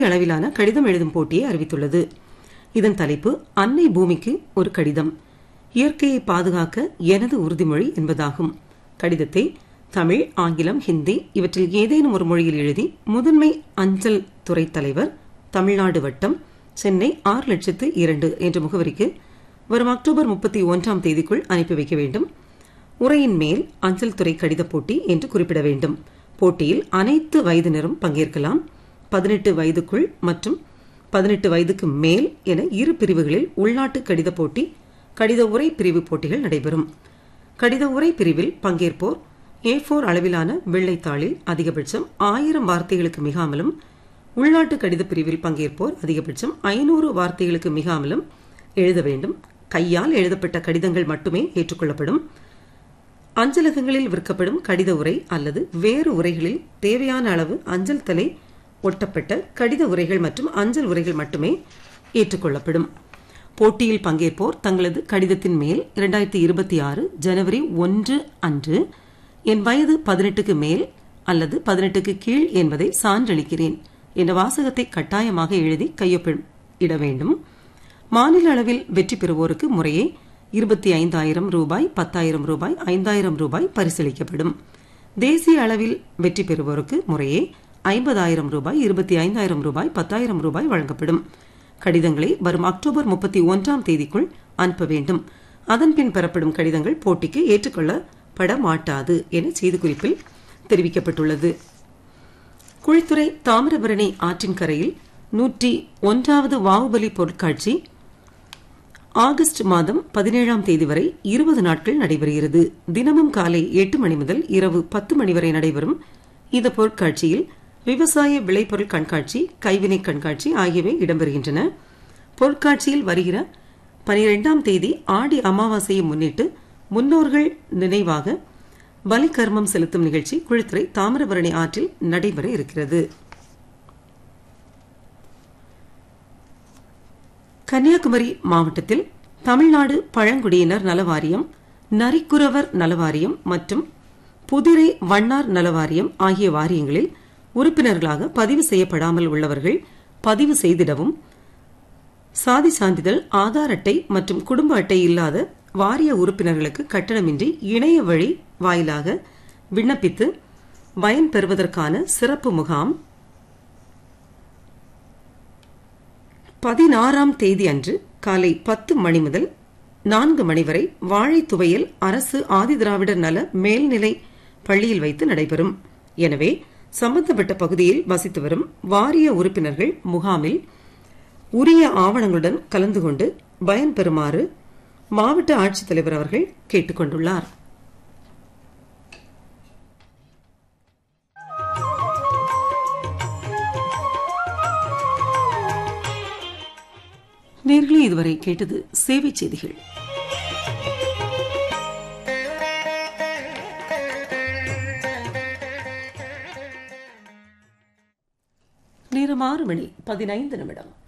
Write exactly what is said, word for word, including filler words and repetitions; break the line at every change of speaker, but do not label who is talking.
அளவிலான கடிதம் எழுதும் போட்டியை அறிவித்துள்ளது. இதன் தலைப்பு அன்னை பூமிக்கு ஒரு கடிதம், இயற்கையை பாதுகாக்க எனது உறுதிமொழி என்பதாகும். கடிதத்தை தமிழ், ஆங்கிலம், ஹிந்தி இவற்றில் ஏதேனும் ஒரு மொழியில் எழுதி முதன்மை அஞ்சல் துறை தலைவர், தமிழ்நாடு வட்டம், சென்னை ஆறு லட்சத்து இரண்டு என்ற முகவரிக்கு வரும் அக்டோபர் முப்பத்தி ஒன்றாம் தேதிக்குள் அனுப்பி வைக்க வேண்டும். உரையின் மேல் அஞ்சல் துறை கடித போட்டி என்று குறிப்பிட வேண்டும். போட்டியில் அனைத்து வயதினரும் பங்கேற்கலாம். பதினெட்டு வயதுக்குள் மற்றும் பதினெட்டு வயதுக்கு மேல் என இரு பிரிவுகளில் உள்நாட்டு கடித போட்டி, கடித உரை பிரிவு போட்டிகள் நடைபெறும். கடித உரை பிரிவில் பங்கேற்போர் ஏ போர் அளவிலான வெள்ளைத்தாளில் அதிகபட்சம் ஆயிரம் வார்த்தைகளுக்கு மிகாமலும், உள்நாட்டு கடித பிரிவில் பங்கேற்போர் அதிகபட்சம் ஐநூறு வார்த்தைகளுக்கு மிகாமலும் எழுத வேண்டும். கையால் எழுதப்பட்ட கடிதங்கள் மட்டுமே ஏற்றுக்கொள்ளப்படும். அஞ்சலகங்களில் விற்கப்படும் கடித உரை அல்லது வேறு உரைகளில் தேவையான அளவு அஞ்சல் தலை ஒட்டப்பட்ட கடித உரைகள் மற்றும் அஞ்சல் உரைகள் மட்டுமே ஏற்றுக்கொள்ளப்படும். போட்டியில் பங்கேற்போர் தங்களது கடிதத்தின் மேல் இரண்டாயிரத்தி இருபத்தி ஆறு ஜனவரி ஒன்று அன்று என் வயது பதினெட்டுக்கு மேல் அல்லது பதினெட்டுக்கு கீழ் என்பதை சான்றளிக்கிறேன் என்ற வாசகத்தை கட்டாயமாக எழுதி கையொப்பமிட வேண்டும். மாநில அளவில் வெற்றி பெறுவோருக்கு முறையே இருபத்தி ஐந்தாயிரம் ரூபாய், பத்தாயிரம் ரூபாய், ஐந்தாயிரம் ரூபாய் பரிசளிக்கப்படும். தேசிய அளவில் வெற்றி பெறுவோருக்கு முறையே ஐம்பதாயிரம் ரூபாய், இருபத்தி ஐந்தாயிரம் ரூபாய், பத்தாயிரம் ரூபாய் வழங்கப்படும். கடிதங்களை வரும் அக்டோபர் முப்பத்தி ஒன்றாம் தேதிக்குள் அனுப்ப வேண்டும். அதன்பின் பெறப்படும் கடிதங்கள் போட்டிக்கு ஏற்றுக்கொள்ளப்பட மாட்டாது என செய்திக்குறிப்பில் தெரிவிக்கப்பட்டுள்ளது. குழித்துறை தாமிரபரணி ஆற்றின் கரையில் நூற்றி ஒன்றாவது வாவுபலி பொருட்காட்சி ஆகஸ்ட் மாதம் பதினேழாம் தேதி வரை இருபது நாட்கள் நடைபெறுகிறது. தினமும் காலை எட்டு மணி முதல் இரவு பத்து மணி வரை நடைபெறும் இந்த பொருட்காட்சியில் விவசாய விளைபொருள் கண்காட்சி, கைவினை கண்காட்சி ஆகியவை இடம்பெறுகின்றன. பொருட்காட்சியில் வருகிற பனிரெண்டாம் தேதி ஆடி அமாவாசையை முன்னிட்டு முன்னோர்கள் நினைவாக பலிகர்மம் செலுத்தும் நிகழ்ச்சி குழித்துறை தாமிரபரணி ஆற்றில் நடைபெற இருக்கிறது. கன்னியாகுமரி மாவட்டத்தில் தமிழ்நாடு பழங்குடியினர் நலவாரியம், நரிக்குறவர் நலவாரியம் மற்றும் புதிரை வண்ணார் நலவாரியம் ஆகிய வாரியங்களில் உறுப்பினர்களாக பதிவு செய்யப்படாமல் உள்ளவர்கள் பதிவு செய்திடவும், சாதி சான்றிதழ், ஆதார் அட்டை மற்றும் குடும்ப அட்டை இல்லாத வாரிய உறுப்பினர்களுக்கு கட்டணமின்றி இணைய வழி வாயிலாக விண்ணப்பித்து பயன் பெறுவதற்கான சிறப்பு முகாம் பதினாறாம் தேதி அன்று காலை பத்து மணி முதல் நான்கு மணி வரை வாழைத்துவையில் அரசு ஆதிதிராவிடர் நல மேல்நிலை பள்ளியில் வைத்து நடைபெறும். எனவே சம்பந்தப்பட்ட பகுதியில் வசித்து வரும் வாரிய உறுப்பினர்கள் முகாமில் உரிய ஆவணங்களுடன் கலந்து கொண்டு பயன்பெறுமாறு மாவட்ட ஆட்சித்தலைவர் அவர்கள் கேட்டுக் கொண்டுள்ளார். நேர்களே, இதுவரை கேட்டது சேவை செய்திகள். நேரம் ஆறு மணி பதினைந்து நிமிடம்.